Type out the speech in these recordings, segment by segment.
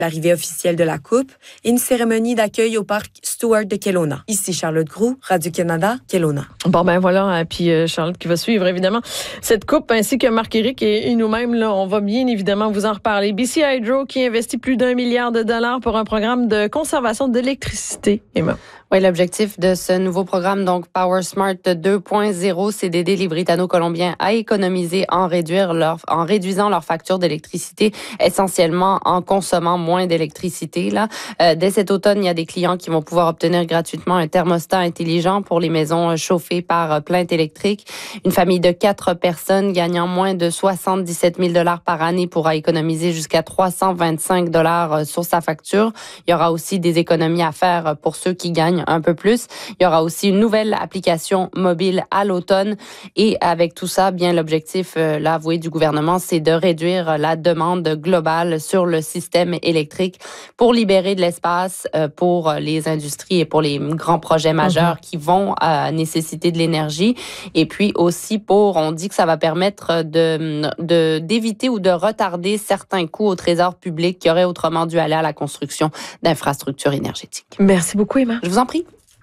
L'arrivée officielle de la Coupe et une cérémonie d'accueil au parc Stuart de Kelowna. Ici Charlotte Groux, Radio-Canada, Kelowna. Bon, ben voilà, puis Charlotte qui va suivre évidemment cette coupe, ainsi que Marc-Éric et nous-mêmes, là, on va bien évidemment vous en reparler. BC Hydro qui investit plus d'1 milliard de dollars pour un programme de conservation d'électricité. Emma. Oui, l'objectif de ce nouveau programme, donc Power Smart 2.0, c'est d'aider les Britanno-Colombiens à économiser en réduisant leur facture d'électricité, essentiellement en consommant moins d'électricité. Dès cet automne, il y a des clients qui vont pouvoir obtenir gratuitement un thermostat intelligent pour les maisons chauffées par plainte électrique. Une famille de 4 personnes gagnant moins de 77 000 $ par année pourra économiser jusqu'à 325 $ sur sa facture. Il y aura aussi des économies à faire pour ceux qui gagnent un peu plus. Il y aura aussi une nouvelle application mobile à l'automne. Et avec tout ça, bien l'objectif, l'avoué du gouvernement, c'est de réduire la demande globale sur le système électrique pour libérer de l'espace pour les industries et pour les grands projets majeurs qui vont nécessiter de l'énergie. Et puis aussi on dit que ça va permettre d'éviter ou de retarder certains coûts au trésor public qui auraient autrement dû aller à la construction d'infrastructures énergétiques. Merci beaucoup, Emma. Je vous en prie.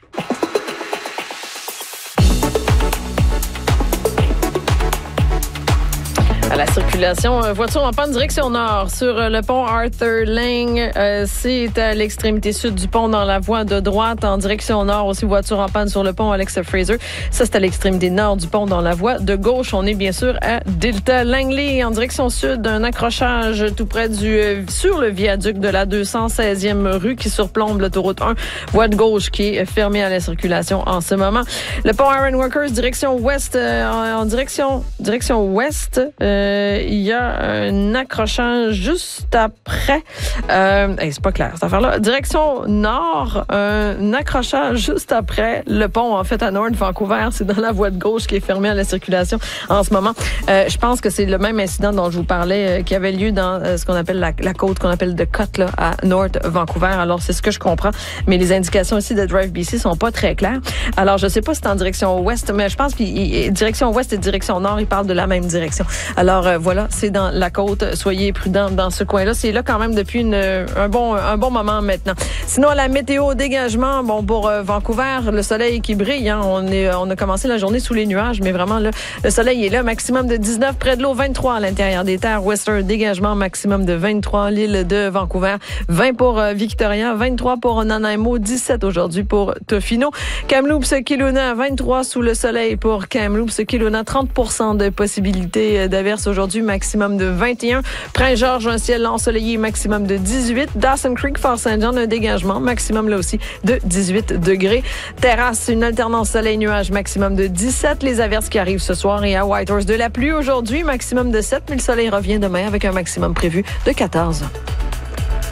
À la circulation, voiture en panne direction nord sur le pont Arthur Lang. C'est à l'extrémité sud du pont dans la voie de droite. En direction nord aussi, voiture en panne sur le pont Alex Fraser. Ça, c'est à l'extrémité nord du pont dans la voie de gauche. On est bien sûr à Delta Langley. En direction sud, un accrochage tout près sur le viaduc de la 216e rue qui surplombe l'autoroute 1. Voie de gauche qui est fermée à la circulation en ce moment. Le pont Ironworkers, direction ouest, en direction ouest. Il y a un accrochage juste après. C'est pas clair cette affaire-là. Direction nord, un accrochage juste après le pont en fait à North Vancouver. C'est dans la voie de gauche qui est fermée à la circulation en ce moment. Je pense que c'est le même incident dont je vous parlais qui avait lieu dans ce qu'on appelle la côte qu'on appelle The Cut là, à North Vancouver. Alors c'est ce que je comprends. Mais les indications aussi de Drive BC sont pas très claires. Alors je sais pas si c'est en direction ouest, mais je pense que direction ouest et direction nord, ils parlent de la même direction. Alors voilà, c'est dans la côte. Soyez prudents dans ce coin-là. C'est là quand même depuis un bon moment maintenant. Sinon, la météo dégagement, bon pour Vancouver, le soleil qui brille. Hein, on a commencé la journée sous les nuages, mais vraiment là, le soleil est là. Maximum de 19 près de l'eau, 23 à l'intérieur des terres. Western dégagement, maximum de 23. L'île de Vancouver, 20 pour Victoria, 23 pour Nanaimo, 17 aujourd'hui pour Tofino. Kamloops, Kelowna, 23 sous le soleil pour Kamloops, Kelowna, 30% de possibilité d'averse aujourd'hui, maximum de 21. Prince-Georges, un ciel ensoleillé, maximum de 18. Dawson Creek, Fort-Saint-John, un dégagement, maximum là aussi de 18 degrés. Terrasse, une alternance soleil-nuage, maximum de 17. Les averses qui arrivent ce soir et à Whitehorse, de la pluie aujourd'hui, maximum de 7. Mais le soleil revient demain avec un maximum prévu de 14.